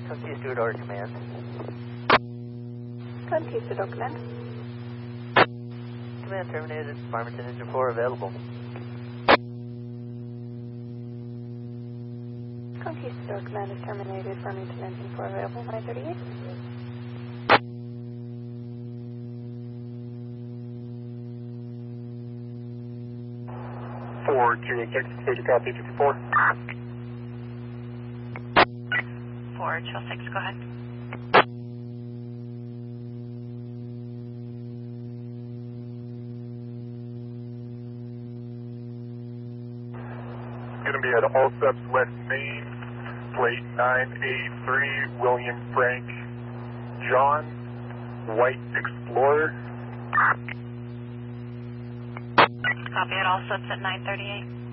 Conquistador Order Command. Conquistador Command. Command terminated. Farmington Engine 4 available. Conquistador Command is terminated. Farmington Engine 4 available. 938. Four two six, clear to copy 54. 426, go ahead. Going to be at Allsteps West Main, plate 983, William Frank John, White Explorer. Copy at Allsteps at 938.